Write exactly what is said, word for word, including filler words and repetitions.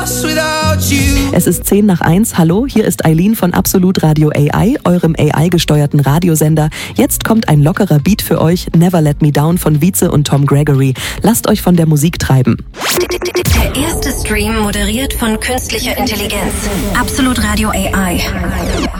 Es ist zehn nach eins. Hallo, hier ist Eileen von Absolut Radio A I, eurem A I-gesteuerten Radiosender. Jetzt kommt ein lockerer Beat für euch, Never Let Me Down von Vize und Tom Gregory. Lasst euch von der Musik treiben. Der erste Stream moderiert von künstlicher Intelligenz. Absolut Radio A I.